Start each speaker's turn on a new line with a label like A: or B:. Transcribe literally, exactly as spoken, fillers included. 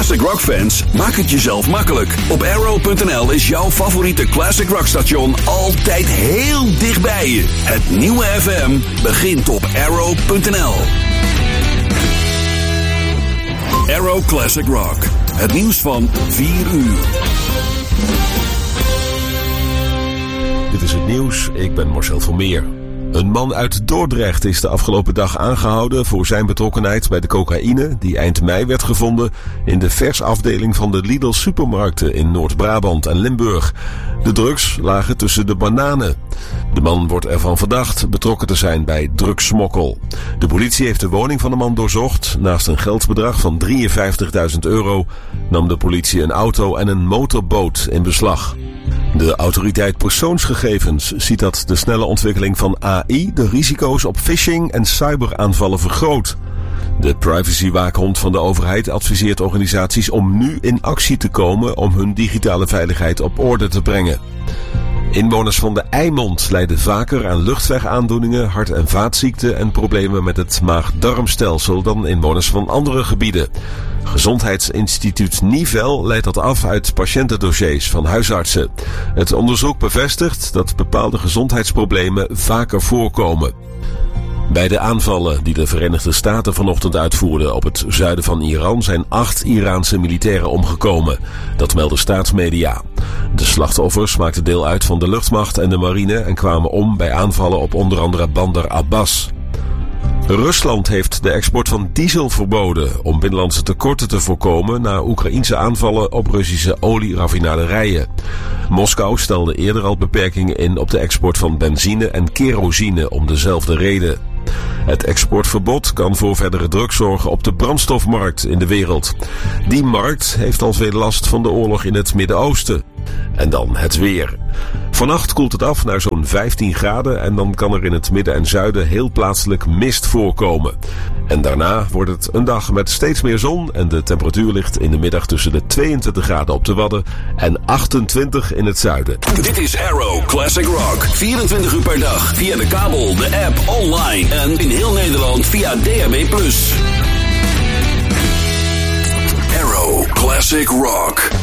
A: Classic Rock fans, maak het jezelf makkelijk. Op Arrow punt n l is jouw favoriete Classic Rock station altijd heel dichtbij je. Het nieuwe F M begint op Arrow punt n l. Arrow Classic Rock. Het nieuws van vier uur.
B: Dit is het nieuws, ik ben Marcel Vermeer. Een man uit Dordrecht is de afgelopen dag aangehouden voor zijn betrokkenheid bij de cocaïne die eind mei werd gevonden in de versafdeling van de Lidl supermarkten in Noord-Brabant en Limburg. De drugs lagen tussen de bananen. De man wordt ervan verdacht betrokken te zijn bij drugssmokkel. De politie heeft de woning van de man doorzocht. Naast een geldbedrag van drieënvijftigduizend euro nam de politie een auto en een motorboot in beslag. De autoriteit persoonsgegevens ziet dat de snelle ontwikkeling van A I de risico's op phishing en cyberaanvallen vergroot. De privacywaakhond van de overheid adviseert organisaties om nu in actie te komen om hun digitale veiligheid op orde te brengen. Inwoners van de Eimond lijden vaker aan luchtwegaandoeningen, hart- en vaatziekten en problemen met het maag-darmstelsel dan inwoners van andere gebieden. Gezondheidsinstituut Nivel leidt dat af uit patiëntendossiers van huisartsen. Het onderzoek bevestigt dat bepaalde gezondheidsproblemen vaker voorkomen. Bij de aanvallen die de Verenigde Staten vanochtend uitvoerden op het zuiden van Iran zijn acht Iraanse militairen omgekomen. Dat melden staatsmedia. De slachtoffers maakten deel uit van de luchtmacht en de marine en kwamen om bij aanvallen op onder andere Bandar Abbas. Rusland heeft de export van diesel verboden om binnenlandse tekorten te voorkomen na Oekraïense aanvallen op Russische olieraffinaderijen. Moskou stelde eerder al beperkingen in op de export van benzine en kerosine om dezelfde reden. Het exportverbod kan voor verdere druk zorgen op de brandstofmarkt in de wereld. Die markt heeft al veel last van de oorlog in het Midden-Oosten. En dan het weer. Vannacht koelt het af naar zo'n vijftien graden en dan kan er in het midden en zuiden heel plaatselijk mist voorkomen. En daarna wordt het een dag met steeds meer zon en de temperatuur ligt in de middag tussen de tweeëntwintig graden op de Wadden en achtentwintig in het zuiden.
A: Dit is Arrow Classic Rock. vierentwintig uur per dag via de kabel, de app, online en in heel Nederland via D A B plus. Arrow Classic Rock.